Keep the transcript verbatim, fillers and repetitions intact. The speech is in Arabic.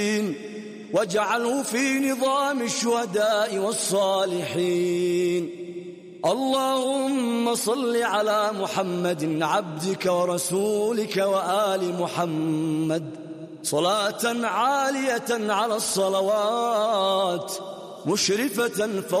واجعله في نظام الشهداء والصالحين. اللهم صل على محمد عبدك ورسولك وآل محمد صلاة عالية على الصلوات مشرفة فوق